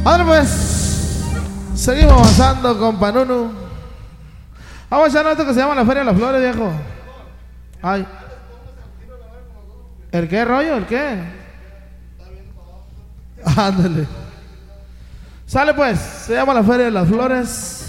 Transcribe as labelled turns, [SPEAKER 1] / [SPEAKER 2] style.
[SPEAKER 1] Ahora pues, seguimos avanzando con Panunu. Vamos a echar esto que se llama la Feria de las Flores, viejo. Ay. ¿El qué rollo? ¿El qué? Ándale. Sale pues, se llama la Feria de las Flores.